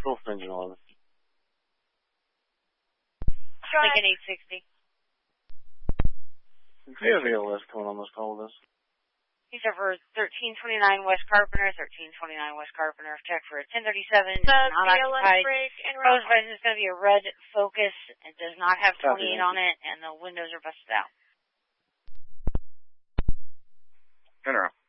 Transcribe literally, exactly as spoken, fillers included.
Full engine eleven. Lincoln eight sixty. Do you have A L S coming on this call with us? These are for thirteen twenty-nine West Carpenter, thirteen twenty-nine West Carpenter, check for a ten thirty-seven. The not B L S occupied. break and Proposed license is going to be a red Focus. It does not have twenty-eight Copy, on it, and the windows are busted out. Turn around.